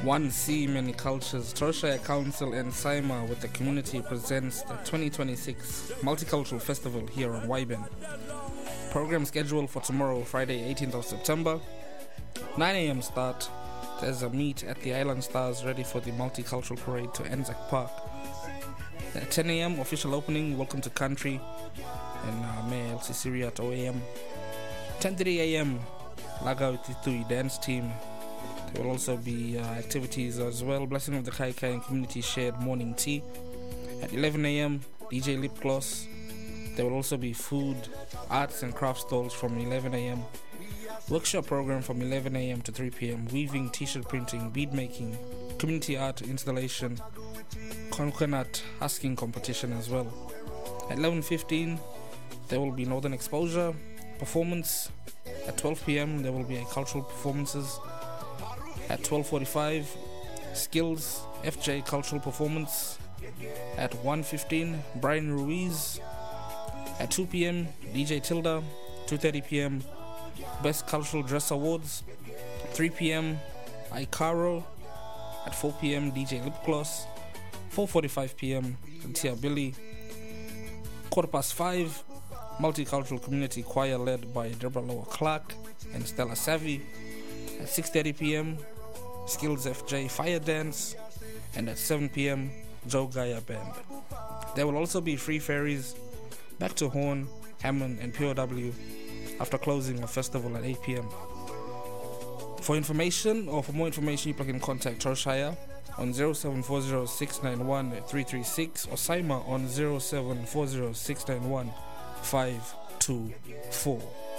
1C Many Cultures, Troshire Council and SIMA with the community presents the 2026 Multicultural Festival here on YBN. Program scheduled for tomorrow, Friday 18th of September. 9 a.m. start. There's a meet at the Island Stars ready for the Multicultural Parade to Anzac Park. At 10 a.m. official opening, Welcome to Country and Mayor LC at 0 a.m. 10:30 a.m. Laga Utitui dance team. There will also be activities as well. Blessing of the Kai Kai and community shared morning tea. At 11 a.m. DJ Lip Gloss. There will also be food, arts and craft stalls from 11 a.m. Workshop program from 11 a.m. to 3 p.m. Weaving, t-shirt printing, bead making, community art installation, coconut husking competition as well. At 11:15 there will be Northern Exposure performance. At 12 p.m. there will be cultural performances. At 12:45 Skills FJ cultural performance. At 1:15 Brian Ruiz. At 2 p.m. DJ Tilda. 2:30 p.m. Best Cultural Dress Awards. 3 p.m. Icaro. At 4 p.m. DJ Lip Gloss. 4:45 p.m. Tia Billy. 5:15 Multicultural Community Choir led by Deborah Lower Clark and Stella Savvy. At 6:30 p.m. Skills FJ Fire Dance. And at 7 p.m. Joe Gaia Band. There will also be free ferries back to Horn, Hammond and POW after closing the festival at 8 p.m. For information or for more information, you can contact Troshire on 0740 691 336 or SIMA on 0740 691 524.